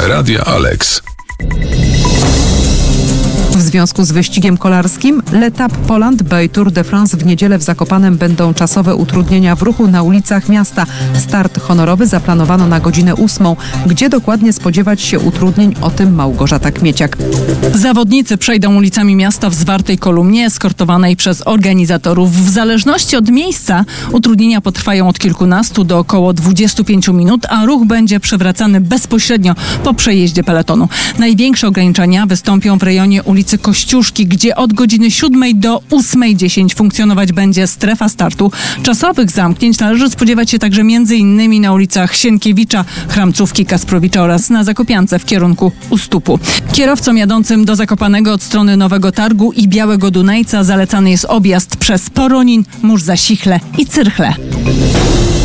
Radia Alex. W związku z wyścigiem kolarskim L'Etape Poland Bay Tour de France w niedzielę w Zakopanem będą czasowe utrudnienia w ruchu na ulicach miasta. Start honorowy zaplanowano na godzinę 8. Gdzie dokładnie spodziewać się utrudnień, o tym Małgorzata Kmieciak. Zawodnicy przejdą ulicami miasta w zwartej kolumnie eskortowanej przez organizatorów. W zależności od miejsca utrudnienia potrwają od kilkunastu do około 25 minut, a ruch będzie przewracany bezpośrednio po przejeździe peletonu. Największe ograniczenia wystąpią w rejonie ulicy Kościuszki, gdzie od godziny 7 do 8:10 funkcjonować będzie strefa startu. Czasowych zamknięć należy spodziewać się także m.in. na ulicach Sienkiewicza, Chramcówki, Kasprowicza oraz na Zakopiance w kierunku Ustupu. Kierowcom jadącym do Zakopanego od strony Nowego Targu i Białego Dunajca zalecany jest objazd przez Poronin, Mórz za Sichle i Cyrchle.